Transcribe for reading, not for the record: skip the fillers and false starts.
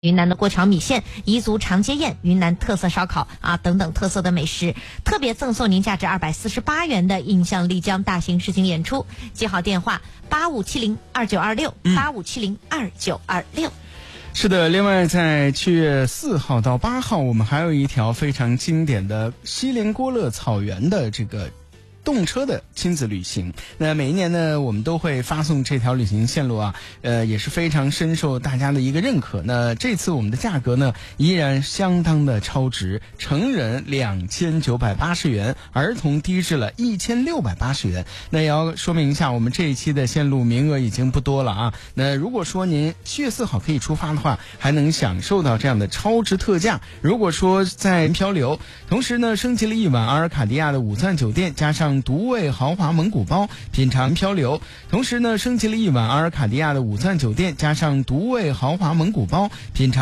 云南的过桥米线、彝族长街宴、云南特色烧烤等等特色的美食，特别赠送您价值248元的印象丽江大型实景演出。记好电话85702926，85702926。 是的，另外在7月4号到8号，我们还有一条非常经典的锡林郭勒草原的这个动车的亲子旅行。那每一年呢，我们都会发送这条旅行线路也是非常深受大家的一个认可。那这次我们的价格呢，依然相当的超值，成人2980元，儿童低至了1680元。那也要说明一下，我们这一期的线路名额已经不多了那如果说您7月4号可以出发的话，还能享受到这样的超值特价。如果说在漂流，同时呢升级了一晚阿尔卡迪亚的5钻酒店，加上独味豪华蒙古包，品尝漂流。同时呢升级了一晚阿尔卡迪亚的5钻酒店，加上独味豪华蒙古包，品尝